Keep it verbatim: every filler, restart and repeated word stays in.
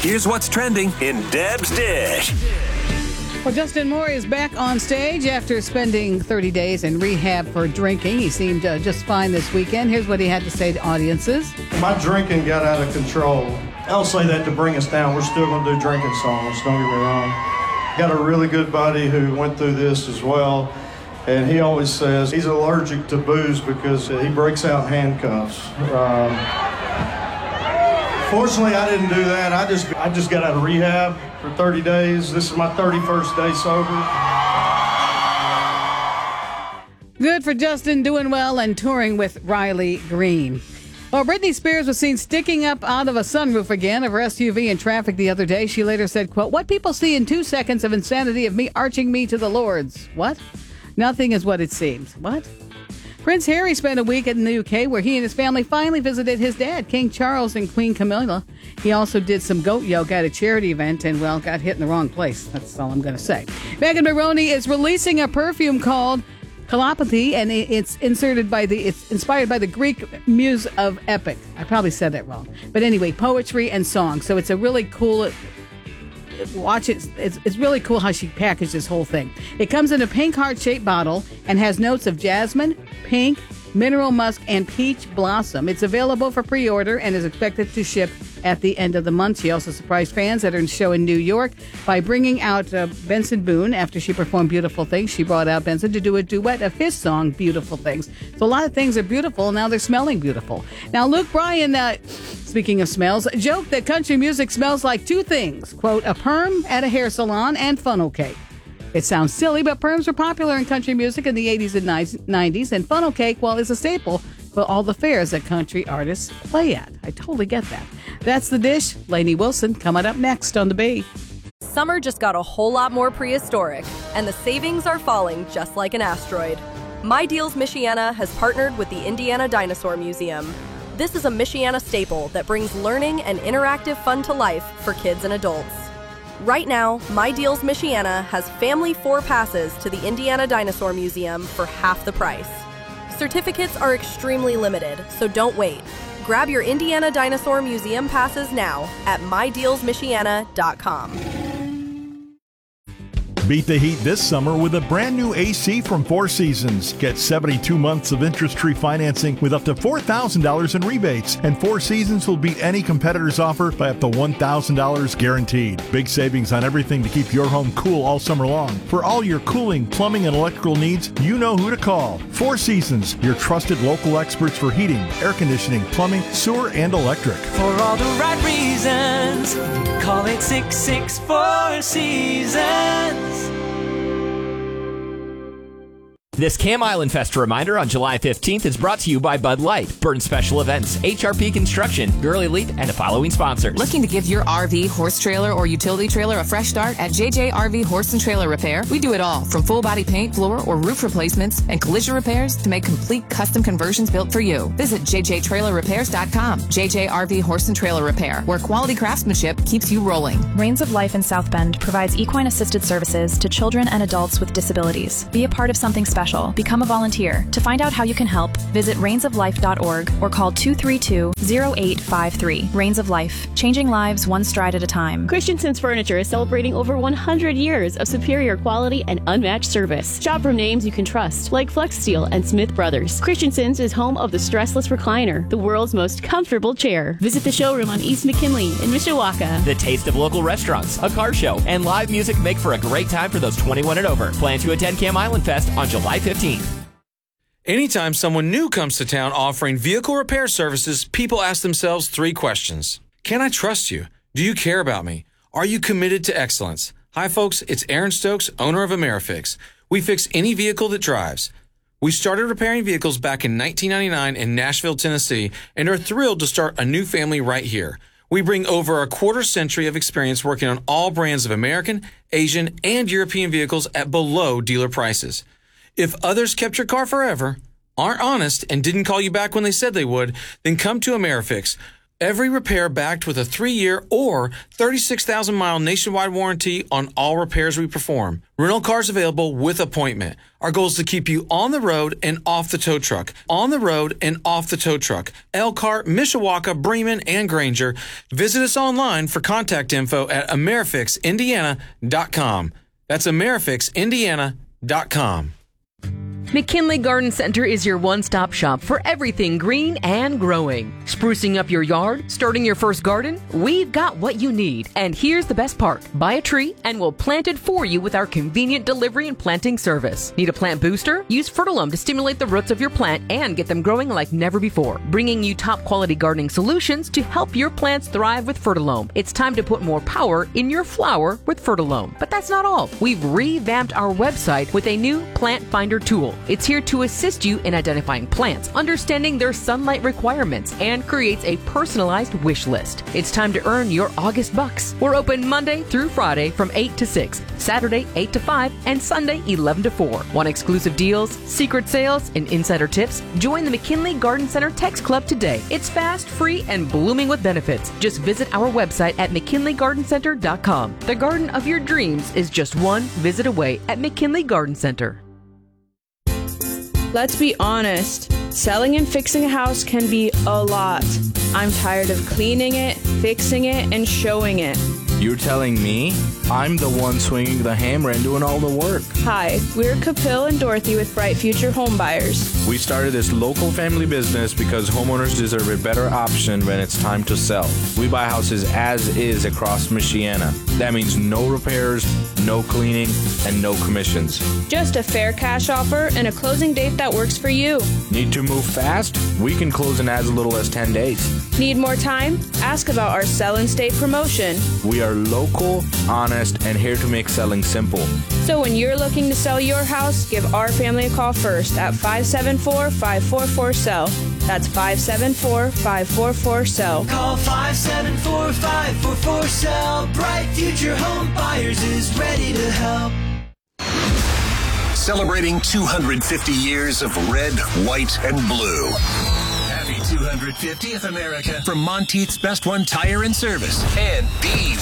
Here's what's trending in Deb's Dish. Well, Justin Moore is back on stage after spending thirty days in rehab for drinking. He seemed uh, just fine this weekend. Here's what he had to say to audiences. My drinking got out of control. I don't say that to bring us down. We're still going to do drinking songs, don't get me wrong. Got a really good buddy who went through this as well, and he always says he's allergic to booze because he breaks out in handcuffs. Um, fortunately, I didn't do that. I just, I just got out of rehab for thirty days. This is my thirty-first day sober. Good for Justin, doing well and touring with Riley Green. Well, Britney Spears was seen sticking up out of a sunroof again of her S U V in traffic the other day. She later said, quote, "What people see in two seconds of insanity of me arching me to the Lords." What? Nothing is what it seems. What? Prince Harry spent a week in the U K where he and his family finally visited his dad, King Charles, and Queen Camilla. He also did some goat yoga at a charity event and, well, got hit in the wrong place. That's all I'm going to say. Megan Maroney is releasing a perfume called Kalopathy, and it's inserted by the it's inspired by the Greek muse of epic. I probably said that wrong, but anyway, poetry and song. So it's a really cool. Watch it. It's, it's really cool how she packaged this whole thing. It comes in a pink heart-shaped bottle and has notes of jasmine, pink, mineral musk, and peach blossom. It's available for pre-order and is expected to ship at the end of the month. She also surprised fans at her show in New York by bringing out uh, Benson Boone. After she performed Beautiful Things, she brought out Benson to do a duet of his song, Beautiful Things. So a lot of things are beautiful, now they're smelling beautiful. Now, Luke Bryan, uh, speaking of smells, joked that country music smells like two things, quote, a perm at a hair salon and funnel cake. It sounds silly, but perms were popular in country music in the eighties and nineties, and funnel cake, well, is a staple for all the fairs that country artists play at. I totally get that. That's The Dish. Lainey Wilson coming up next on The B. Summer just got a whole lot more prehistoric, and the savings are falling just like an asteroid. My Deals Michiana has partnered with the Indiana Dinosaur Museum. This is a Michiana staple that brings learning and interactive fun to life for kids and adults. Right now, My Deals Michiana has family four passes to the Indiana Dinosaur Museum for half the price. Certificates are extremely limited, so don't wait. Grab your Indiana Dinosaur Museum passes now at my deals michiana dot com. Beat the heat this summer with a brand new A C from Four Seasons. Get seventy-two months of interest-free financing with up to four thousand dollars in rebates. And Four Seasons will beat any competitor's offer by up to one thousand dollars guaranteed. Big savings on everything to keep your home cool all summer long. For all your cooling, plumbing, and electrical needs, you know who to call. Four Seasons, your trusted local experts for heating, air conditioning, plumbing, sewer, and electric. For all the right reasons, call it six six four Seasons. This Cam Island Fest reminder on July fifteenth is brought to you by Bud Light, Burn Special Events, H R P Construction, Girl Elite, and the following sponsors. Looking to give your R V, horse trailer, or utility trailer a fresh start? At J J R V Horse and Trailer Repair, we do it all, from full body paint, floor, or roof replacements, and collision repairs to make complete custom conversions built for you. Visit j j trailer repairs dot com. J J R V Horse and Trailer Repair, where quality craftsmanship keeps you rolling. Reins of Life in South Bend provides equine assisted services to children and adults with disabilities. Be a part of something special. Become a volunteer. To find out how you can help, visit reins of life dot org or call two three two, zero eight five three. Reins of Life, changing lives one stride at a time. Christensen's Furniture is celebrating over one hundred years of superior quality and unmatched service. Shop from names you can trust, like Flex Steel and Smith Brothers. Christensen's is home of the Stressless Recliner, the world's most comfortable chair. Visit the showroom on East McKinley in Mishawaka. The taste of local restaurants, a car show, and live music make for a great time for those twenty-one and over. Plan to attend Cam Island Fest on July fifteenth. Anytime someone new comes to town offering vehicle repair services, people ask themselves three questions. Can I trust you? Do you care about me? Are you committed to excellence? Hi, folks. It's Aaron Stokes, owner of AmeriFix. We fix any vehicle that drives. We started repairing vehicles back in nineteen ninety-nine in Nashville, Tennessee, and are thrilled to start a new family right here. We bring over a quarter century of experience working on all brands of American, Asian, and European vehicles at below dealer prices. If others kept your car forever, aren't honest, and didn't call you back when they said they would, then come to AmeriFix. Every repair backed with a three-year or thirty-six thousand mile nationwide warranty on all repairs we perform. Rental cars available with appointment. Our goal is to keep you on the road and off the tow truck. On the road and off the tow truck. Elkhart, Mishawaka, Bremen, and Granger. Visit us online for contact info at amerifix indiana dot com. That's amerifix indiana dot com. McKinley Garden Center is your one-stop shop for everything green and growing. Sprucing up your yard, starting your first garden, we've got what you need. And here's the best part. Buy a tree and we'll plant it for you with our convenient delivery and planting service. Need a plant booster? Use Fertilome to stimulate the roots of your plant and get them growing like never before. Bringing you top-quality gardening solutions to help your plants thrive with Fertilome. It's time to put more power in your flower with Fertilome. But that's not all. We've revamped our website with a new Plant Finder tool. It's here to assist you in identifying plants, understanding their sunlight requirements, and creates a personalized wish list. It's time to earn your August bucks. We're open Monday through Friday from eight to six, Saturday eight to five, and Sunday eleven to four. Want exclusive deals, secret sales, and insider tips? Join the McKinley Garden Center Text Club today. It's fast, free, and blooming with benefits. Just visit our website at mckinley garden center dot com. The garden of your dreams is just one visit away at McKinley Garden Center. Let's be honest, selling and fixing a house can be a lot. I'm tired of cleaning it, fixing it, and showing it. You're telling me? I'm the one swinging the hammer and doing all the work. Hi, we're Kapil and Dorothy with Bright Future Home Buyers. We started this local family business because homeowners deserve a better option when it's time to sell. We buy houses as is across Michiana. That means no repairs, no cleaning, and no commissions. Just a fair cash offer and a closing date that works for you. Need to move fast? We can close in as little as ten days. Need more time? Ask about our Sell and Stay promotion. We are local, honest, and here to make selling simple. So when you're looking to sell your house, give our family a call first at five seven four, five four four, S E L L. That's five seven four, five four four, S E L L. Call five seven four, five four four, S E L L. Bright Future Home Buyers is ready to help. Celebrating two hundred fifty years of red, white, and blue. Happy two hundred fiftieth, America, from Monteith's Best One Tire and Service and B